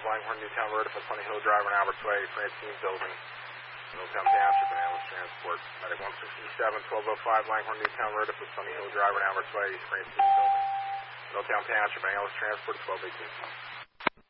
Langhorne, Newtown Road, up at Sunny Hill Drive and Alberts Way, Francine Building, Middletown Township, and ambulance transport. Medic 167, 1205 Langhorne, Newtown Road, up at Sunny Hill Drive and Alberts Way, Francine Building, Middletown Township, ambulance transport, 1218.